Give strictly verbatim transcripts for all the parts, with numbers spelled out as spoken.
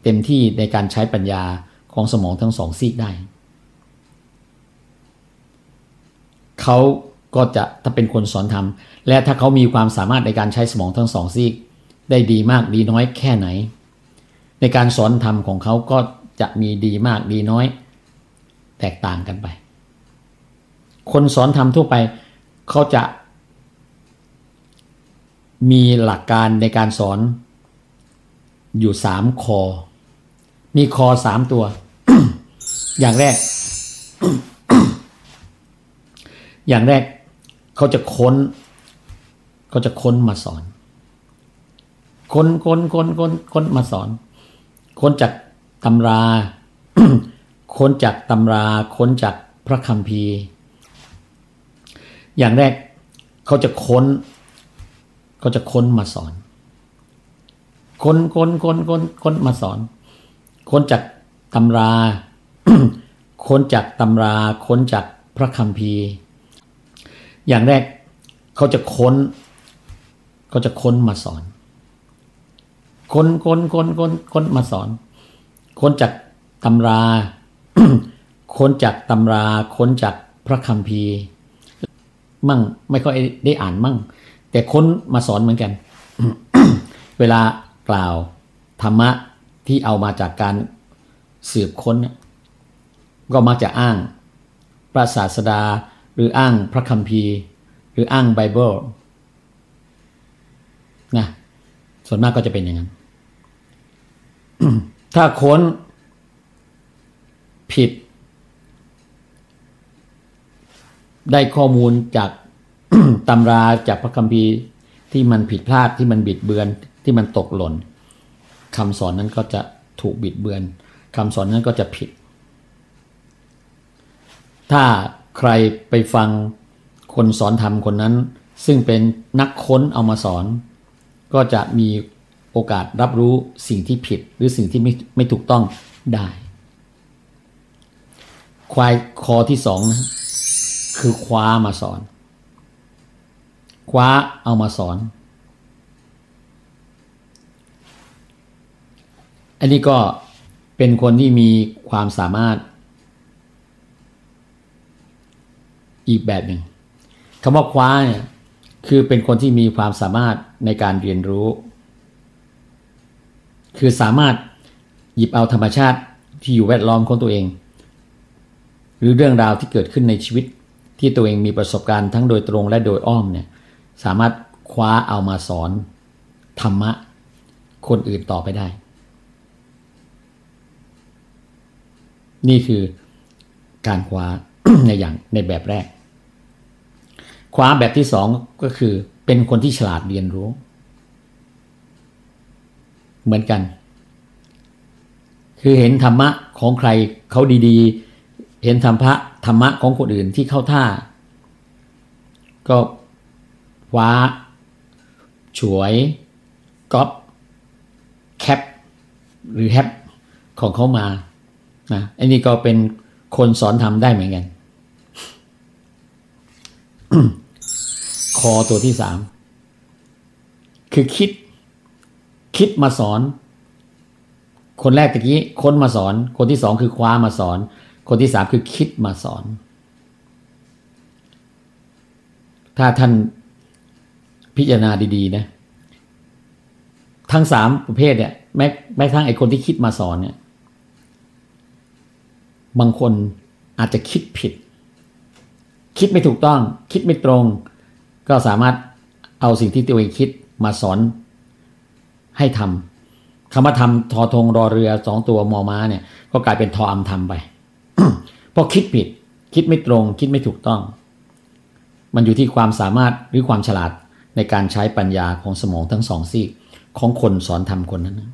เต็มที่ในการใช้ปัญญาของสมองทั้งสองซีกได้เขาก็จะถ้าเป็นคนสอนธรรมและถ้าเขามีความสามารถในการใช้สมองทั้งสองซีกได้ดีมากดีน้อยแค่ไหนในการสอนธรรมของเขาก็จะมีดีมากดีน้อยแตกต่างกันไปคนสอนธรรมทั่วไปเขาจะมีหลักการในการสอนอยู่สามคอมีคอสามตัว อย่างแรก อย่างแรกเขาจะค้นเขาจะค้นมาสอนค้นค้นค้นค้นค้นมาสอนค้นจากตำรา ค้นจากตำราค้นจากพระคัมภีร์อย่างแรกเขาจะค้นเขาจะค้นมาสอนค้นค้นค้นค้นค้นมาสอนค้นจากตำรา ค้นจากตำราค้นจากพระคัมภีร์อย่างแรกเขาจะค้นเขาจะค้นมาสอนค้นค้นค้นค้นค้นมาสอนค้นจากตำรา ค้นจากตำราค้นจากพระคัมภีร์มั่งไม่ค่อยได้อ่านมั่งแต่ค้นมาสอนเหมือนกัน เวลากล่าวธรรมะที่เอามาจากการสืบค้นก็มักจะอ้างพระศาสดาหรืออ้างพระคัมภีร์หรืออ้างไบเบิลนะส่วนมากก็จะเป็นอย่างนั้น ถ้าค้นผิดได้ข้อมูลจาก ตำราจากพระคัมภีร์ที่มันผิดพลาดที่มันบิดเบือนที่มันตกหล่นคำสอนนั้นก็จะถูกบิดเบือนคำสอนนั้นก็จะผิดถ้าใครไปฟังคนสอนธรรมคนนั้นซึ่งเป็นนักค้นเอามาสอนก็จะมีโอกาสรับรู้สิ่งที่ผิดหรือสิ่งที่ไม่ไม่ถูกต้องได้ควายคอที่สองนะคือคว้ามาสอนคว้าเอามาสอนอันนี้ก็เป็นคนที่มีความสามารถอีกแบบหนึ่งคำว่าคว้าเนี่ยคือเป็นคนที่มีความสามารถในการเรียนรู้คือสามารถหยิบเอาธรรมชาติที่อยู่แวดล้อมของตัวเองหรือเรื่องราวที่เกิดขึ้นในชีวิตที่ตัวเองมีประสบการณ์ทั้งโดยตรงและโดยอ้อมเนี่ยสามารถคว้าเอามาสอนธรรมะคนอื่นต่อไปได้นี่คือการคว้า ในอย่างในแบบแรกคว้าแบบที่สองก็คือเป็นคนที่ฉลาดเรียนรู้เหมือนกันคือเห็นธรรมะของใครเขาดีๆเห็นธรรมะธรรมะของคนอื่นที่เข้าท่าก็คว้าฉวยก๊อปแคปหรือแฮปของเขามานะอันนี้ก็เป็นคนสอนธรรมได้เหมือนกัน คอตัวที่สามคือคิดคิดมาสอนคนแรกตะกี้ค้นมาสอนคนที่สองคือคว้ามาสอนคนที่สามคือคิดมาสอนถ้าท่านพิจารณาดีๆนะทั้งสามประเภทเนี่ยแม้แม้ทั้งไอ้คนที่คิดมาสอนเนี่ยบางคนอาจจะคิดผิดคิดไม่ถูกต้องคิดไม่ตรงก็สามารถเอาสิ่งที่ตัวเองคิดมาสอนให้ทำคำว่าทำทอทงรอเรือสองตัวมอม้าเนี่ยก็กลายเป็นทออำทำไป เพราะคิดผิดคิดไม่ตรงคิดไม่ถูกต้องมันอยู่ที่ความสามารถหรือความฉลาดในการใช้ปัญญาของสมองทั้งสองซีกของคนสอนธรรมคนนั้น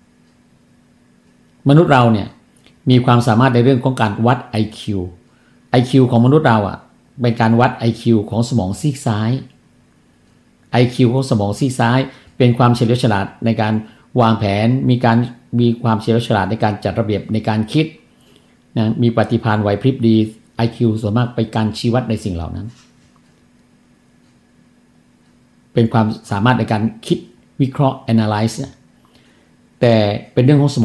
มนุษย์เราเนี่ยมีความสามารถในเรื่องของการวัด ไอ คิว ไอ คิว ของมนุษย์เราอ่ะเป็นการวัด ไอ คิว ของสมองซีกซ้าย ไอ คิว ของสมองซีกซ้ายเป็นความเฉลียวฉลาดในการวางแผนมีการมีความเฉลียวฉลาดในการจัดระเบียบในการคิดนะมีปฏิภาณไหวพริบดี ไอ คิว ส่วนมากไปการชี้วัดในสิ่งเหล่านั้นเป็นความสามารถในการคิดวิเคราะห์ analyze แต่เป็นเรื่องของสมอง